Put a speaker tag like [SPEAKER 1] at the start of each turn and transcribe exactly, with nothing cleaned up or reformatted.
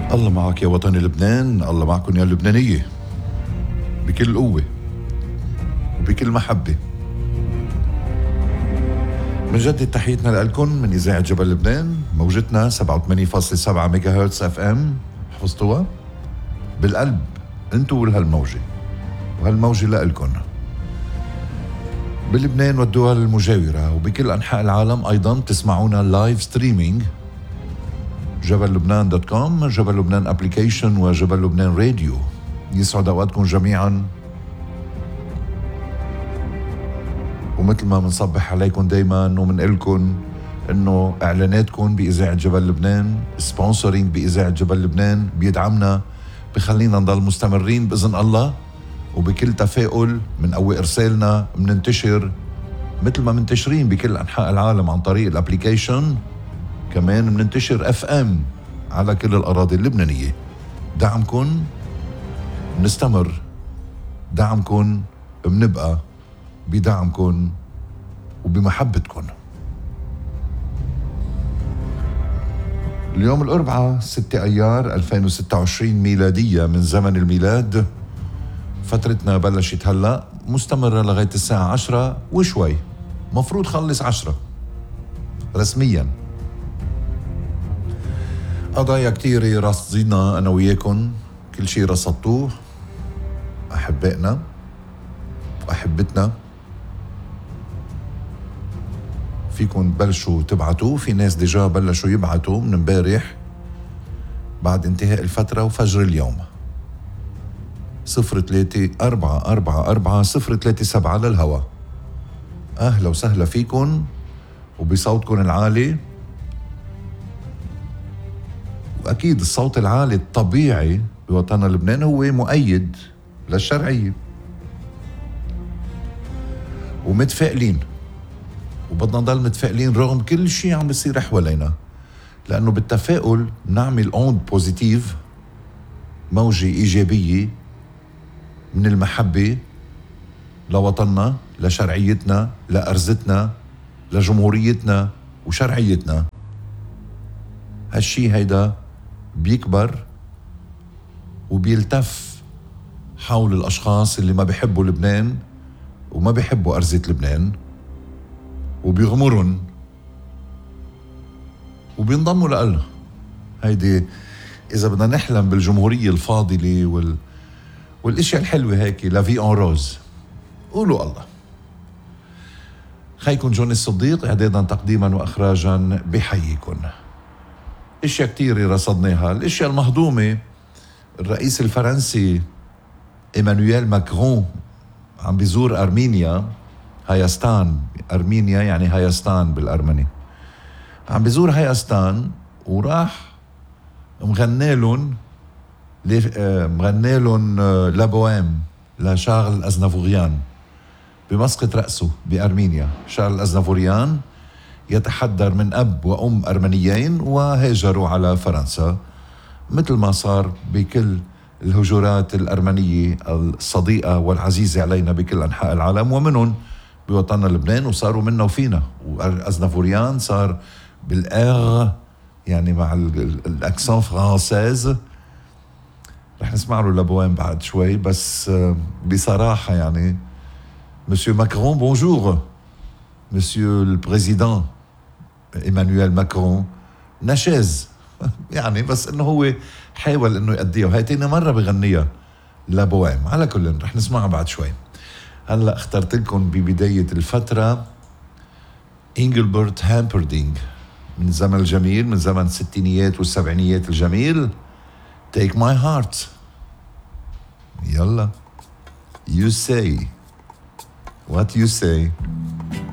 [SPEAKER 1] الله معك يا وطني لبنان، الله معكم يا اللبنانية، بكل قوة وبكل محبة. بنجدد تحيتنا لكم من إذاعة جبل لبنان، موجتنا سبعة وثمانين فاصلة سبعة ميجا هرتز اف ام، حفظتوها؟ بالقلب انتو والهالموجة، وهالموجة لألكن بلبنان والدول المجاورة وبكل أنحاء العالم. أيضا تسمعونا لايف ستريمينج جبل لبنان دوت كوم، جبل لبنان ابليكيشن، وجبل لبنان راديو. يسعد اوقاتكم جميعا، ومثل ما بنصبح عليكم دايما ومنقلكم انه اعلاناتكم باذاعه جبل لبنان، سبونسرينج باذاعه جبل لبنان بيدعمنا، بخلينا نضل مستمرين باذن الله، وبكل تفاؤل من قوي ارسالنا مننتشر مثل ما منتشرين بكل انحاء العالم عن طريق الابليكيشن. كمان مننتشر اف ام على كل الاراضي اللبنانيه. دعمكم بنستمر، دعمكم بنبقى، بدعمكم وبمحبتكم. اليوم الأربعاء ستة أيار ألفين وستة وعشرين ميلادية من زمن الميلاد. فترتنا بلشت هلأ، مستمرة لغاية الساعة عشرة وشوي، مفروض خلص عشرة رسمياً. قضايا كتيرة رصدينا أنا وياكم، كل شي رصدتوه أحبائنا وأحبتنا. فيكم تبلشوا تبعتوا، في ناس ديجا بلشوا يبعتوا من امبارح بعد انتهاء الفترة وفجر اليوم. صفر ثلاثة أربعة أربعة أربعة صفر ثلاثة سبعة للهوا. أهلا وسهلا فيكم وبصوتكم العالي. وأكيد الصوت العالي الطبيعي بوطننا لبنان هو مؤيد للشرعية، ومتفائلين، وبدنا نضل متفائلين رغم كل شيء عم بيصير حوالينا، لأنه بالتفاؤل نعمل أوند بوزيتيف، موجة إيجابية من المحبة لوطننا، لشرعيتنا، لأرزتنا، لجمهوريتنا وشرعيتنا. هالشي هيدا بيكبر وبيلتف حول الأشخاص اللي ما بيحبوا لبنان وما بيحبوا أرزة لبنان، وبيغمرن وبينضموا لنا. هيدي إذا بدنا نحلم بالجمهورية الفاضلة وال... والاشياء الحلوة هيك، لا في اون روز، قولوا الله. خيكم جوني الصديق إعدادا تقديما وإخراجا بحييكم. اشياء كتير رصدناها. الاشياء المهضومة، الرئيس الفرنسي إيمانويل ماكرون عم بيزور أرمينيا، هايستان، أرمينيا يعني هايستان بالأرمني. عم بيزور هايستان وراح مغنالن مغنالن لابوام لشارل أزنافوريان بمسقط رأسه بأرمينيا. شارل أزنافوريان يتحدر من أب وأم أرمنيين وهاجروا على فرنسا، مثل ما صار بكل الهجرات الأرمنية الصديقة والعزيزة علينا بكل أنحاء العالم، ومنهم بوطننا لبنان، وصاروا منا وفينا. وأزنافوريان صار بالآغ، يعني مع الأكسان فرانسيز. رح نسمع له لابوين بعد شوي، بس بصراحة يعني مسيو ماكرون بونجور، مسيو البريزيدان إيمانويل ماكرون نشاز يعني، بس إنه هو حاول إنه يأديها، وهي تاني مرة بغنيها لابوين. على كل رح نسمعها بعد شوي. هلا اخترت لكم ببداية الفترة إنجلبرت هامبردينغ من زمن الجميل، من زمن الستينيات والسبعينيات الجميل. Take my heart. يلا. You say what you say.